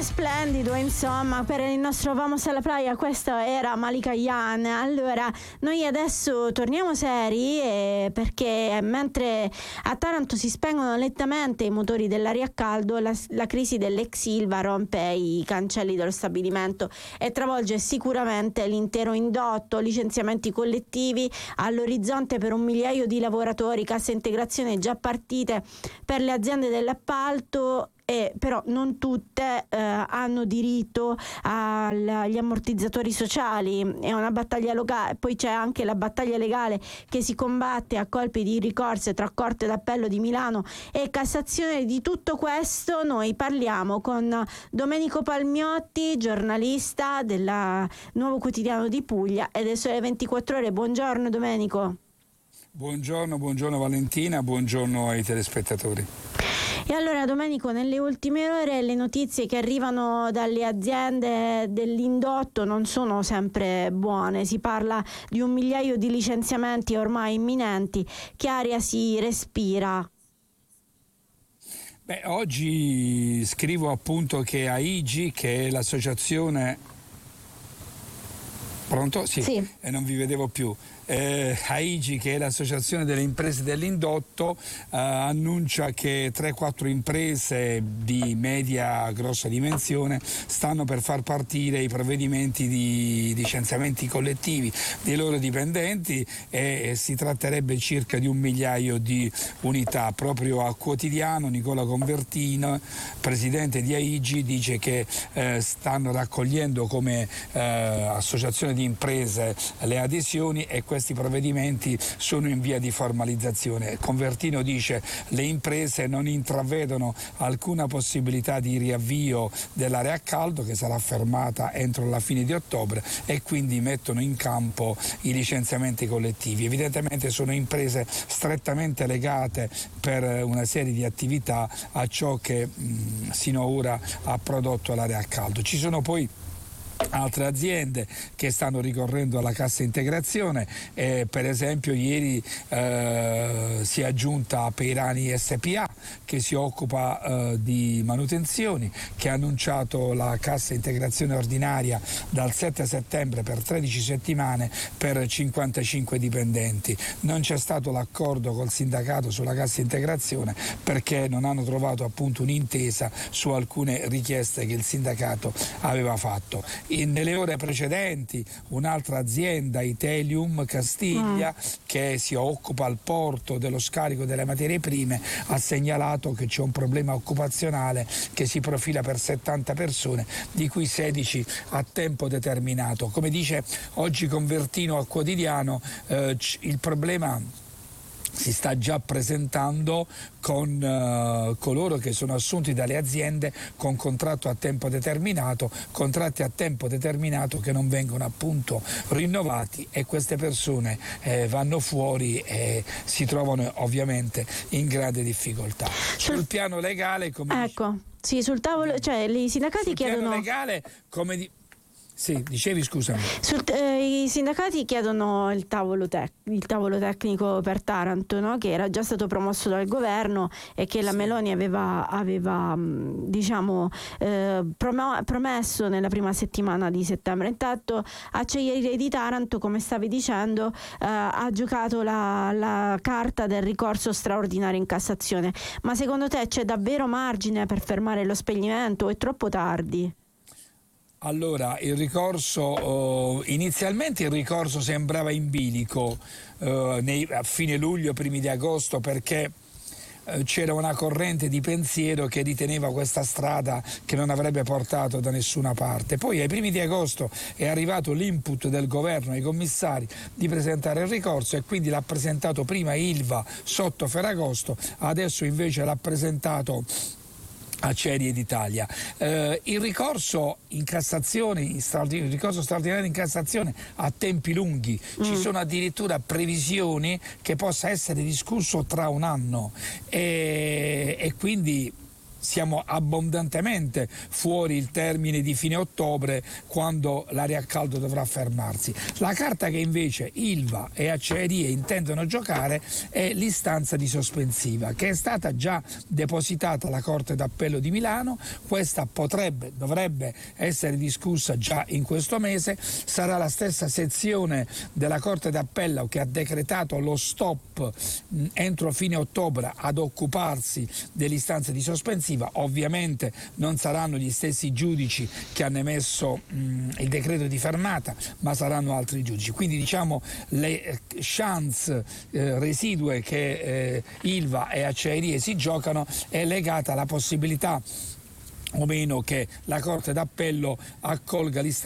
splendido, insomma, per il nostro Vamos alla Playa. Questo era Malika Yan. Allora, noi adesso torniamo seri perché mentre a Taranto si spengono lentamente i motori dell'aria a caldo, la crisi dell'ex Ilva rompe i cancelli dello stabilimento e travolge sicuramente l'intero indotto. Licenziamenti collettivi all'orizzonte per 1 migliaio di lavoratori, cassa integrazione già partite per le aziende dell'appalto. Però non tutte hanno diritto agli ammortizzatori sociali. È una battaglia locale, poi c'è anche la battaglia legale che si combatte a colpi di ricorsi tra Corte d'Appello di Milano e Cassazione. Di tutto questo noi parliamo con Domenico Palmiotti, giornalista del Nuovo Quotidiano di Puglia e del Sole 24 Ore. Buongiorno Domenico. Buongiorno Valentina, buongiorno ai telespettatori. E allora Domenico, nelle ultime ore le notizie che arrivano dalle aziende dell'indotto non sono sempre buone. Si parla di 1 migliaio di licenziamenti ormai imminenti. Che aria si respira? Oggi scrivo appunto che AIGI, che è l'associazione... Pronto? Sì. E non vi vedevo più. AIGI, che è l'associazione delle imprese dell'indotto, annuncia che 3-4 imprese di media grossa dimensione stanno per far partire i provvedimenti di licenziamenti collettivi dei loro dipendenti e si tratterebbe circa di 1 migliaio di unità. Proprio a Quotidiano Nicola Convertino, presidente di AIGI, dice che stanno raccogliendo come associazione di imprese le adesioni e questi provvedimenti sono in via di formalizzazione. Convertino dice le imprese non intravedono alcuna possibilità di riavvio dell'area a caldo che sarà fermata entro la fine di ottobre e quindi mettono in campo i licenziamenti collettivi. Evidentemente sono imprese strettamente legate per una serie di attività a ciò che sino ad ora ha prodotto l'area a caldo. Ci sono poi altre aziende che stanno ricorrendo alla cassa integrazione, per esempio ieri si è aggiunta Peirani SPA che si occupa di manutenzioni, che ha annunciato la cassa integrazione ordinaria dal 7 settembre per 13 settimane per 55 dipendenti. Non c'è stato l'accordo col sindacato sulla cassa integrazione perché non hanno trovato appunto un'intesa su alcune richieste che il sindacato aveva fatto. Nelle ore precedenti un'altra azienda, Itelium Castiglia, che si occupa al porto dello scarico delle materie prime, ha segnalato che c'è un problema occupazionale che si profila per 70 persone, di cui 16 a tempo determinato. Come dice oggi Convertino a Quotidiano, il problema si sta già presentando con coloro che sono assunti dalle aziende con contratto a tempo determinato, contratti a tempo determinato che non vengono appunto rinnovati e queste persone vanno fuori e si trovano ovviamente in grande difficoltà. Sul piano legale, come sì, sul tavolo, cioè i sindacati chiedono... Piano legale, come Sì, dicevi, scusami. I sindacati chiedono il tavolo tecnico per Taranto, no? Che era già stato promosso dal governo e che la Meloni aveva promesso nella prima settimana di settembre. Intanto Acciaierie di Taranto, come stavi dicendo, ha giocato la carta del ricorso straordinario in Cassazione. Ma secondo te c'è davvero margine per fermare lo spegnimento o è troppo tardi? Allora, inizialmente il ricorso sembrava in bilico a fine luglio, primi di agosto, perché c'era una corrente di pensiero che riteneva questa strada che non avrebbe portato da nessuna parte. Poi ai primi di agosto è arrivato l'input del governo ai commissari di presentare il ricorso e quindi l'ha presentato prima Ilva sotto Ferragosto, adesso invece l'ha presentato Acciaierie d'Italia. Il ricorso in Cassazione, il ricorso straordinario in Cassazione ha tempi lunghi, ci sono addirittura previsioni che possa essere discusso tra un anno e quindi siamo abbondantemente fuori il termine di fine ottobre, quando l'area a caldo dovrà fermarsi. La carta che invece Ilva e Acciaierie intendono giocare è l'istanza di sospensiva, che è stata già depositata alla Corte d'Appello di Milano. Questa dovrebbe essere discussa già in questo mese. Sarà la stessa sezione della Corte d'Appello che ha decretato lo stop entro fine ottobre ad occuparsi dell'istanza di sospensiva. Ovviamente non saranno gli stessi giudici che hanno emesso il decreto di fermata, ma saranno altri giudici. Quindi diciamo le chance residue che Ilva e Acciaierie si giocano è legata alla possibilità o meno che la Corte d'Appello accolga l'istanza